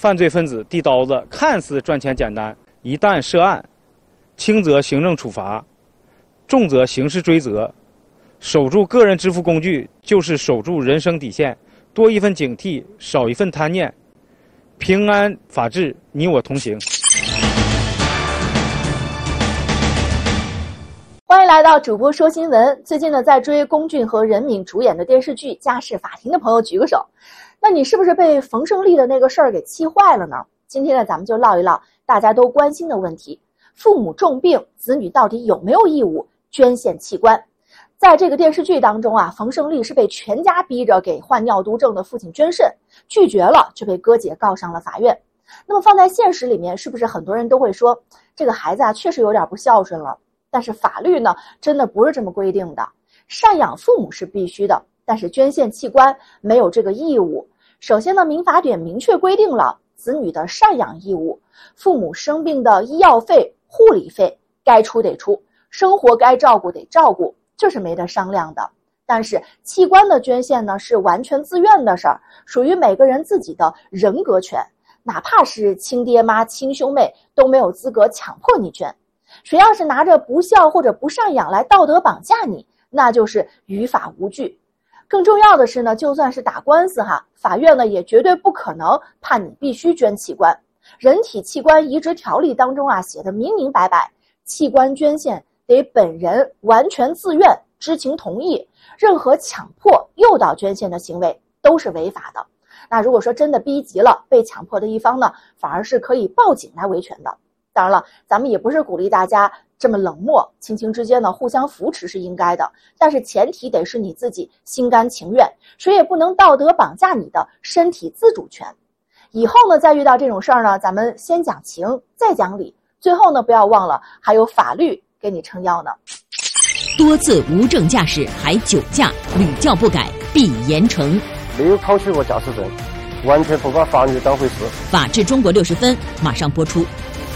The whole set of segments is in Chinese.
犯罪分子递刀子看似赚钱简单，一旦涉案，轻则行政处罚，重则刑事追责。守住个人支付工具就是守住人生底线，多一份警惕，少一份贪念，平安法治，你我同行。 欢迎来到主播说新闻。最近呢，在追龚俊和任敏主演的电视剧《家事法庭》的朋友举个手。那你是不是被冯胜利的那个事儿给气坏了呢？今天呢，咱们就唠一唠大家都关心的问题：父母重病，子女到底有没有义务捐献器官？在这个电视剧当中啊，冯胜利是被全家逼着给患尿毒症的父亲捐肾，拒绝了，却被哥姐告上了法院。那么放在现实里面，是不是很多人都会说，这个孩子啊，确实有点不孝顺了？但是法律呢，真的不是这么规定的。赡养父母是必须的，但是捐献器官没有这个义务。首先呢，民法典明确规定了子女的赡养义务，父母生病的医药费、护理费该出得出，生活该照顾得照顾，这是没得商量的。但是器官的捐献呢，是完全自愿的事儿，属于每个人自己的人格权，哪怕是亲爹妈、亲兄妹都没有资格强迫你捐。谁要是拿着不孝或者不赡养来道德绑架你，那就是于法无据。更重要的是呢，就算是打官司法院呢也绝对不可能判你必须捐器官。人体器官移植条例当中写得明明白白，器官捐献得本人完全自愿知情同意，任何强迫诱导捐献的行为都是违法的。那如果说真的逼急了，被强迫的一方呢，反而是可以报警来维权的。当然了，咱们也不是鼓励大家这么冷漠，亲情之间呢互相扶持是应该的，但是前提得是你自己心甘情愿，谁也不能道德绑架你的身体自主权。以后呢，再遇到这种事儿呢，咱们先讲情，再讲理，最后呢，不要忘了还有法律给你撑腰呢。 多次无证驾驶还酒驾，屡教不改必严惩。 没有考取过驾驶证，完全不把法律当回事。 法治中国60分马上播出。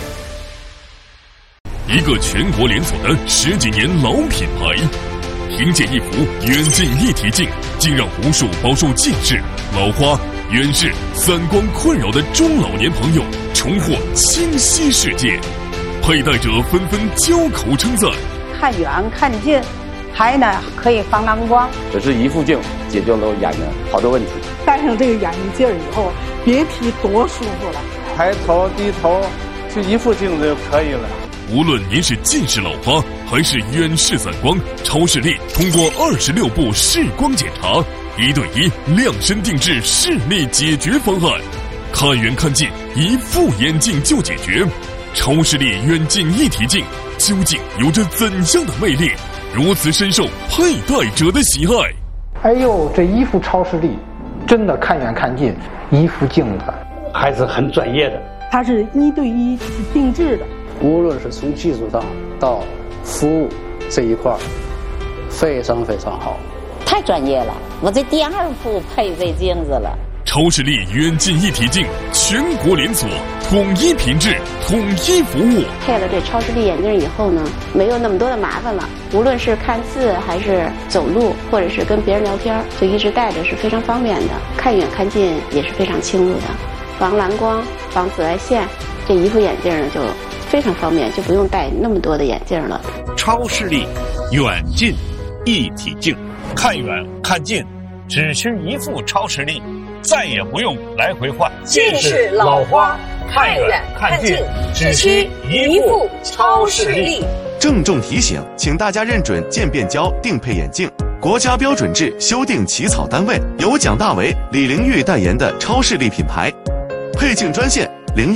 一个全国连锁的10几年老品牌，凭借一幅远近一体镜，竟让无数饱受近视、老花、远视、散光困扰的中老年朋友重获清晰世界，佩戴者纷纷交口称赞。 看远看近，还呢可以防蓝光。 这是一副镜解决了眼睛好多问题。 戴上这个眼镜以后，别提多舒服了。 抬头低头，就一副镜子就可以了。 无论您是近视老花还是远视散光，超视力通过26步视光检查，1对1量身定制视力解决方案，看远看近一副眼镜就解决。超视力远近一体镜究竟有着怎样的魅力，如此深受佩戴者的喜爱？ 哎呦，这一副超视力真的看远看近，一副镜子还是很专业的。 它是1对1定制的， 无论是从技术上到服务这一块非常非常好， 太专业了。我这第2副配这镜子了。 超视力远近一体镜全国连锁，统一品质，统一服务。 配了这超视力眼镜以后呢，没有那么多的麻烦了。无论是看字还是走路，或者是跟别人聊天，就一直戴着是非常方便的。看远看近也是非常清楚的，防蓝光、防紫外线，这一副眼镜呢就非常方便，就不用戴那么多的眼镜了。 超视力远近一体镜，看远看近只需一副超视力，再也不用来回换。 近视老花看远看近只需一副超视力。 郑重提醒，请大家认准渐变胶定配眼镜，国家标准制修订起草单位由蒋大为、李玲玉代言的超视力品牌。配镜专线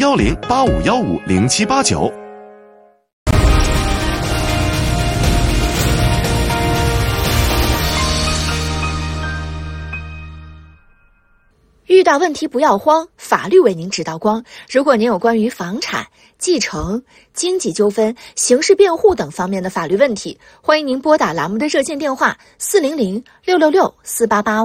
010-8515-0789。 遇到问题不要慌，法律为您指道光。如果您有关于房产、继承、经济纠纷、刑事辩护等方面的法律问题，欢迎您拨打栏目的热线电话400-666-4885。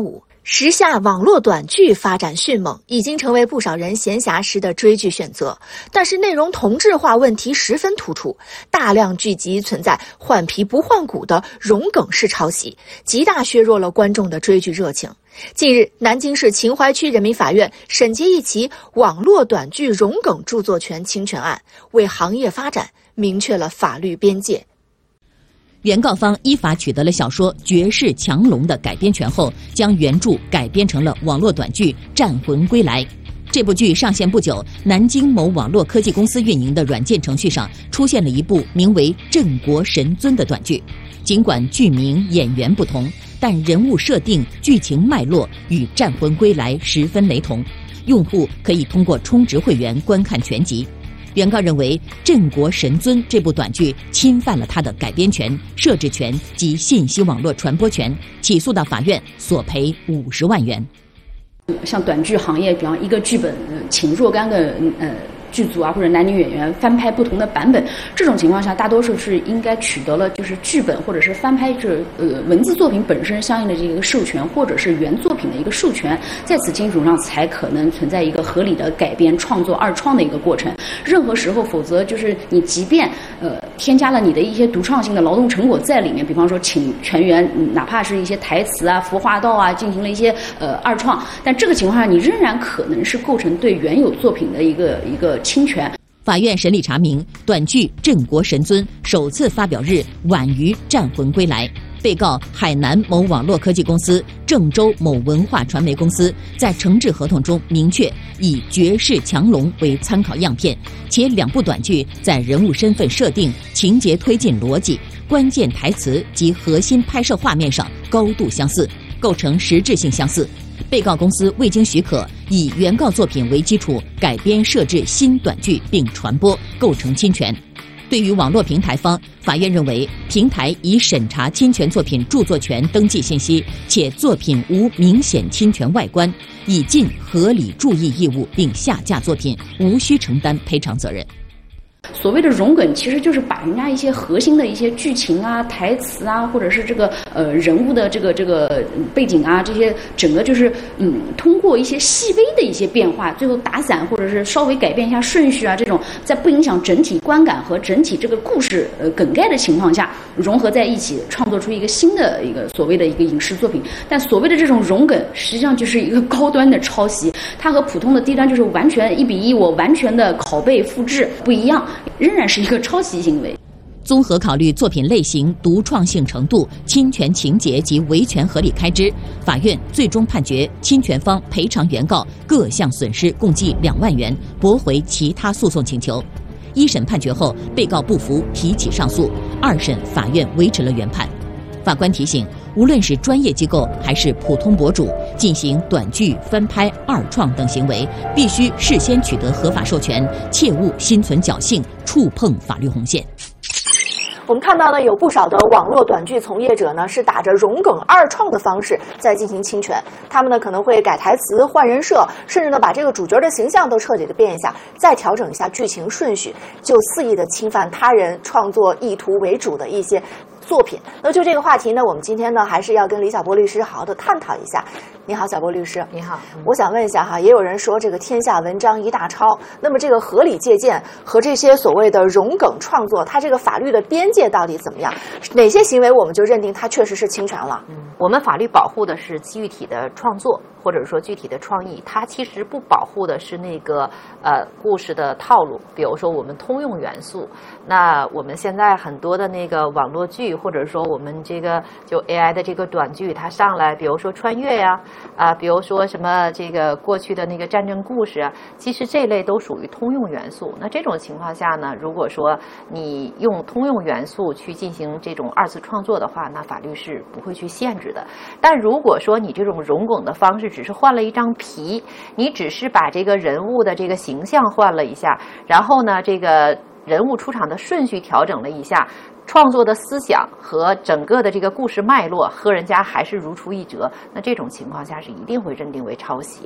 时下网络短剧发展迅猛，已经成为不少人闲暇时的追剧选择。但是内容同质化问题十分突出，大量剧集存在换皮不换骨的融梗式抄袭，极大削弱了观众的追剧热情。近日，南京市秦淮区人民法院审结一起网络短剧融梗著作权侵权案，为行业发展明确了法律边界。 原告方依法取得了小说《绝世强龙》的改编权后，将原著改编成了网络短剧《战魂归来》。这部剧上线不久，南京某网络科技公司运营的软件程序上出现了一部名为《镇国神尊》的短剧。尽管剧名、演员不同，但人物设定、剧情脉络与《战魂归来》十分雷同。用户可以通过充值会员观看全集。原告认为《镇国神尊》这部短剧侵犯了他的改编权、设置权及信息网络传播权，起诉到法院索赔50万元。 像短剧行业，比方一个剧本，请若干个剧组啊或者男女演员翻拍不同的版本，这种情况下大多数是应该取得了就是剧本或者是翻拍文字作品本身相应的这个授权，或者是原作品的一个授权，在此基础上才可能存在一个合理的改编创作二创的一个过程。任何时候，否则就是你即便添加了你的一些独创性的劳动成果在里面，比方说请全员哪怕是一些台词啊、服化道啊进行了一些二创，但这个情况下你仍然可能是构成对原有作品的一个侵权。 法院审理查明，短剧《镇国神尊》首次发表日晚于《战魂归来》。被告海南某网络科技公司、郑州某文化传媒公司在承制合同中明确以《绝世强龙》为参考样片，且两部短剧在人物身份设定、情节推进逻辑、关键台词及核心拍摄画面上高度相似，构成实质性相似。被告公司未经许可，以原告作品为基础改编设置新短剧并传播，构成侵权。对于网络平台方，法院认为平台已审查侵权作品著作权登记信息，且作品无明显侵权外观，已尽合理注意义务并下架作品，无需承担赔偿责任。 所谓的融梗，其实就是把人家一些核心的一些剧情啊、台词啊，或者是这个人物的这个背景啊，这些整个就是通过一些细微的一些变化，最后打散或者是稍微改变一下顺序啊，这种在不影响整体观感和整体这个故事梗概的情况下融合在一起，创作出一个新的一个所谓的一个影视作品。但所谓的这种融梗，实际上就是一个高端的抄袭，它和普通的低端就是完全1比1，我完全的拷贝复制不一样。仍然是一个抄袭行为。 综合考虑作品类型、独创性程度、侵权情节及维权合理开支，法院最终判决侵权方赔偿原告各项损失共计2万元，驳回其他诉讼请求。一审判决后，被告不服提起上诉，二审法院维持了原判。法官提醒，无论是专业机构还是普通博主，进行短剧翻拍、二创等行为，必须事先取得合法授权，切勿心存侥幸，触碰法律红线。 我们看到呢，有不少的网络短剧从业者呢，是打着融梗二创的方式在进行侵权。他们呢可能会改台词、换人设，甚至呢把这个主角的形象都彻底的变一下，再调整一下剧情顺序，就肆意的侵犯他人创作意图为主的一些作品。那就这个话题呢，我们今天呢还是要跟李小波律师好好的探讨一下。你好，小波律师。 你好。 我想问一下哈，也有人说这个天下文章一大抄，那么这个合理借鉴和这些所谓的融梗创作，它这个法律的边界到底怎么样？哪些行为我们就认定它确实是侵权了？ 我们法律保护的是具体的创作，或者说具体的创意，它其实不保护的是那个故事的套路，比如说我们通用元素。那我们现在很多的那个网络剧，或者说我们这个就 AI 的这个短剧，它上来，比如说穿越呀，比如说什么这个过去的那个战争故事啊，其实这类都属于通用元素。那这种情况下呢，如果说你用通用元素去进行这种二次创作的话，那法律是不会去限制的。但如果说你这种融梗的方式只是换了一张皮，你只是把这个人物的这个形象换了一下，然后呢这个人物出场的顺序调整了一下，创作的思想和整个的这个故事脉络和人家还是如出一辙，那这种情况下是一定会认定为抄袭的。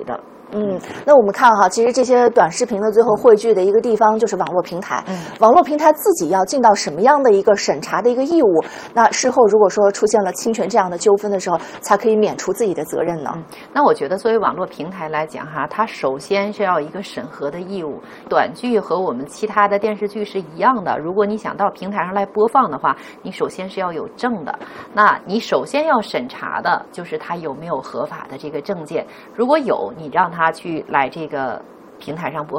那我们看哈，其实这些短视频的最后汇聚的一个地方就是网络平台。网络平台自己要尽到什么样的一个审查的一个义务？那事后如果说出现了侵权这样的纠纷的时候，才可以免除自己的责任呢？ 那我觉得作为网络平台来讲哈，它首先是要一个审核的义务。短剧和我们其他的电视剧是一样的，如果你想到平台上来播放的话，你首先是要有证的。那你首先要审查的就是它有没有合法的这个证件。如果有，你让它去来这个平台上播